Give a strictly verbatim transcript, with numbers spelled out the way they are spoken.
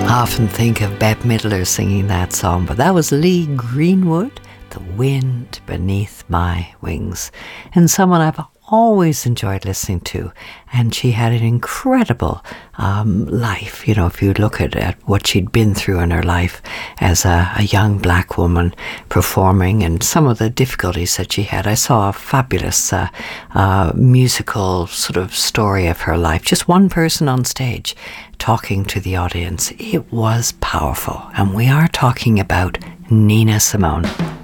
I often think of Bette Midler singing that song, but that was Lee Greenwood, The Wind Beneath My Wings, and someone I've always enjoyed listening to. And she had an incredible um, life. You know, if you look at, at what she'd been through in her life as a, a young black woman performing and some of the difficulties that she had. I saw a fabulous uh, uh, musical sort of story of her life. Just one person on stage talking to the audience. It was powerful. And we are talking about Nina Simone.